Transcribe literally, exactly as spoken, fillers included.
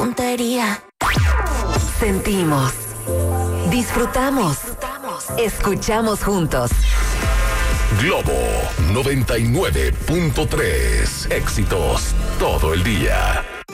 puntería. Sentimos, disfrutamos, escuchamos juntos. Globo noventa y nueve punto tres. Éxitos todo el día.